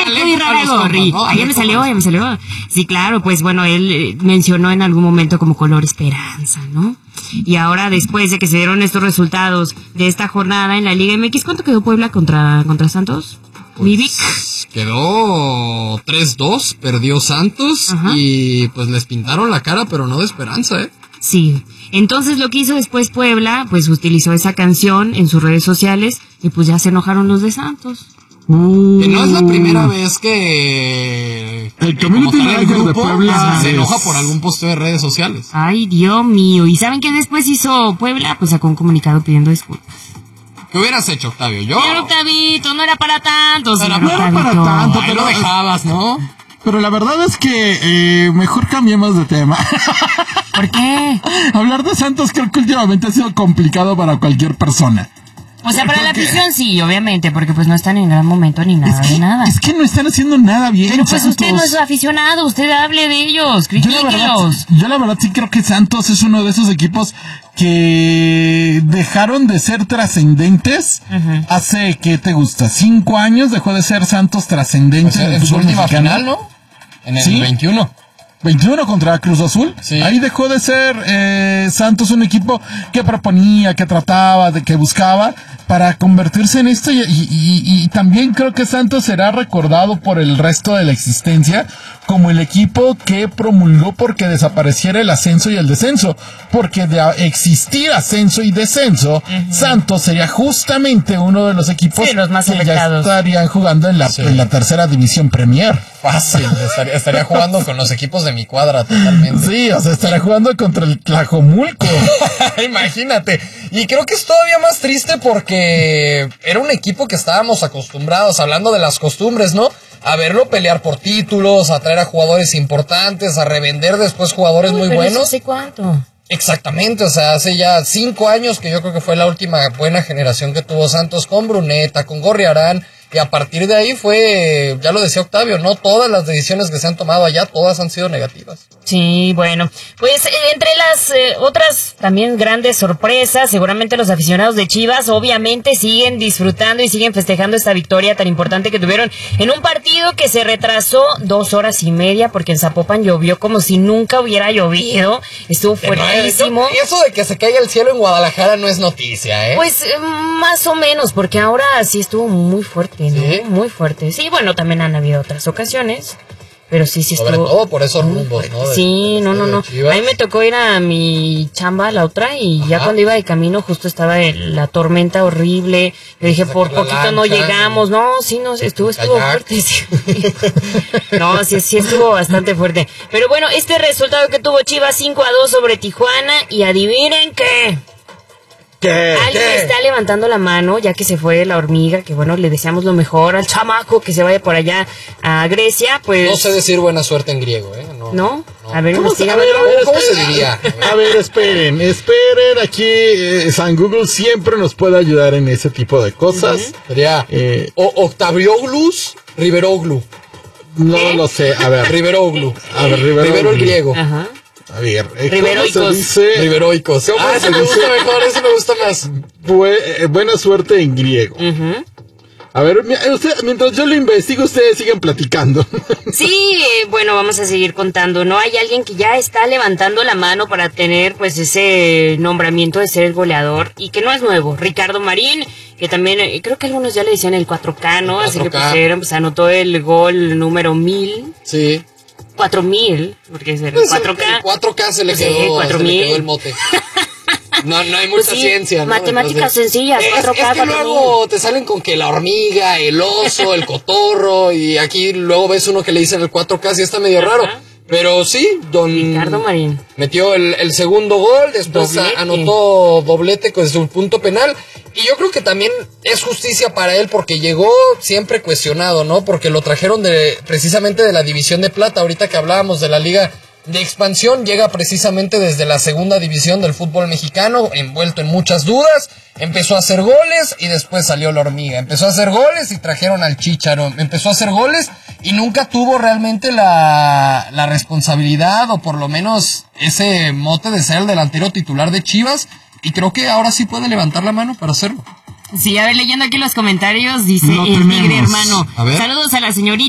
Ya me salió. Sí, claro, pues bueno, él mencionó en algún momento como color esperanza, ¿no? Y ahora, después de que se dieron estos resultados de esta jornada en la Liga MX, ¿cuánto quedó Puebla contra Santos? Pues quedó 3-2, perdió Santos. Ajá. Y pues les pintaron la cara, pero no de esperanza, ¿eh? Sí. Entonces lo que hizo después Puebla, pues utilizó esa canción en sus redes sociales y pues ya se enojaron los de Santos. Que no es la primera vez que el community manager de Puebla se enoja por algún posteo de redes sociales. Ay, Dios mío. ¿Y saben qué después hizo Puebla? Pues sacó un comunicado pidiendo disculpas. ¿Qué hubieras hecho, Octavio? Señor Octavito, no era para tanto. No era para tanto, pero lo dejabas, ¿no? Pero la verdad es que mejor cambiemos de tema. ¿Por qué? Hablar de Santos creo que últimamente ha sido complicado para cualquier persona. O sea, para la afición sí, obviamente, porque pues no están en gran momento ni nada de nada. Es que no están haciendo nada bien. Pero pues Santos. Usted no es aficionado, usted hable de ellos, critíquelos. Yo la verdad sí creo que Santos es uno de esos equipos que dejaron de ser trascendentes. Uh-huh. Hace, ¿qué te gusta? 5 años dejó de ser Santos trascendente. Pues en su última final, ¿no? En el 21 contra Cruz Azul. Sí. Ahí dejó de ser Santos un equipo que proponía, que trataba, que buscaba para convertirse en esto y también creo que Santos será recordado por el resto de la existencia como el equipo que promulgó porque desapareciera el ascenso y el descenso, porque de existir ascenso y descenso, uh-huh, Santos sería justamente uno de los equipos los más que afectados. Ya estarían jugando en la tercera división Premier. Fácil, estaría jugando con los equipos de mi cuadra totalmente. Sí, o sea, estaría jugando contra el Tlajomulco. Imagínate. Y creo que es todavía más triste porque era un equipo que estábamos acostumbrados, hablando de las costumbres, ¿no? A verlo pelear por títulos, a traer a jugadores importantes, a revender después jugadores muy buenos. ¿Hace cuánto? Exactamente, o sea, hace ya 5 años que yo creo que fue la última buena generación que tuvo Santos con Bruneta, con Gorriarán. Y a partir de ahí fue, ya lo decía Octavio, no todas las decisiones que se han tomado allá, todas han sido negativas. Sí, bueno, pues entre las otras también grandes sorpresas, seguramente los aficionados de Chivas obviamente siguen disfrutando y siguen festejando esta victoria tan importante que tuvieron en un partido que se retrasó 2 horas y media porque en Zapopan llovió como si nunca hubiera llovido, estuvo fuertísimo. Y eso de que se caiga el cielo en Guadalajara no es noticia, ¿eh? Pues más o menos, porque ahora sí estuvo muy fuerte. ¿No? ¿Sí? Muy fuerte. Sí, bueno, también han habido otras ocasiones, pero sí estuvo. Sobre todo por esos rumbos, ¿no? Sí, no. A mí me tocó ir a mi chamba, la otra, y ya cuando iba de camino justo estaba la tormenta horrible. Yo dije, por poquito lancha, no llegamos. Sí. No, sí, no, estuvo fuerte. Sí. No, sí estuvo bastante fuerte. Pero bueno, este resultado que tuvo Chivas 5-2 sobre Tijuana, y adivinen qué. Alguien está levantando la mano, ya que se fue la hormiga, que bueno, le deseamos lo mejor al chamaco que se vaya por allá a Grecia, pues. No sé decir buena suerte en griego, ¿eh? No. A ver, ¿cómo se diría? A ver, esperen, aquí San Google siempre nos puede ayudar en ese tipo de cosas. Uh-huh. Sería Octavioglus Riveroglu. No lo sé, a ver. Riveroglu. A ver, Rivero el griego. Ajá. A ver, Riveroicos. Riveroicos. Ese me gusta mejor, ese me gusta más. Buena suerte en griego. Uh-huh. A ver, mientras yo lo investigo, ustedes siguen platicando. Sí, bueno, vamos a seguir contando, ¿no? Hay alguien que ya está levantando la mano para tener, pues, ese nombramiento de ser el goleador, y que no es nuevo. Ricardo Marín, que también, creo que algunos ya le decían el 4K, ¿no? Así que pusieron, pues, anotó el gol número 1000. Sí. 4000, porque es el 4K. El 4K se le quedó el mote. No hay mucha ciencia, ¿no? Matemáticas sencillas, 4K, es que luego te salen con que la hormiga, el oso, el cotorro, y aquí luego ves uno que le dicen el 4K, sí está medio raro. Pero sí, Ricardo Marín metió el segundo gol, después anotó doblete con su punto penal. Y yo creo que también es justicia para él porque llegó siempre cuestionado, ¿no? Porque lo trajeron precisamente de la División de Plata. Ahorita que hablábamos de la Liga de Expansión, llega precisamente desde la segunda división del fútbol mexicano, envuelto en muchas dudas. Empezó a hacer goles y después salió la hormiga. Empezó a hacer goles y trajeron al Chícharo. Empezó a hacer goles y nunca tuvo realmente la responsabilidad, o por lo menos ese mote de ser el delantero titular de Chivas. Y creo que ahora sí puede levantar la mano para hacerlo. Sí, a ver, leyendo aquí los comentarios, dice el Tigre hermano. Saludos a la señorita